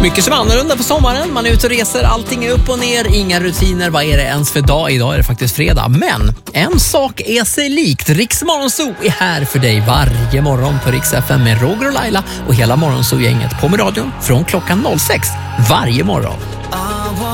Mycket som är annorlunda på sommaren. Man är ute och reser, allting är upp och ner, inga rutiner. Vad är det ens för dag? Idag är det faktiskt fredag. Men en sak är sig likt. Rix Morgonzoo är här för dig varje morgon på Rix FM med Roger och Laila och hela Morgonzoo-gänget på med radion från klockan 06 varje morgon.